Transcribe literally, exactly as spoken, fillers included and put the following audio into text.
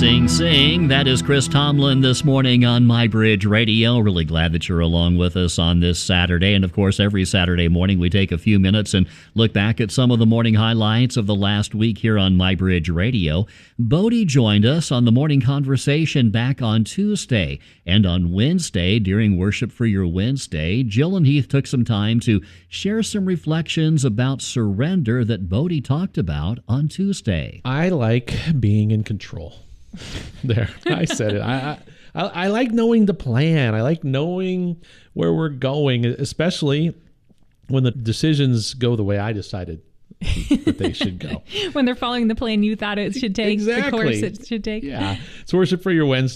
Sing, sing. That is Chris Tomlin this morning on My Bridge Radio. Really glad that you're along with us on this Saturday. And of course, every Saturday morning we take a few minutes and look back at some of the morning highlights of the last week here on My Bridge Radio. Bodie joined us on the morning conversation back on Tuesday. And on Wednesday, during Worship for Your Wednesday, Jill and Heath took some time to share some reflections about surrender that Bodie talked about on Tuesday. I like being in control. There, I said it. I, I I like knowing the plan. I like knowing where we're going, especially when the decisions go the way I decided that they should go. When they're following the plan you thought it should take, exactly. the course it should take. Yeah. It's Worship for Your Wednesday.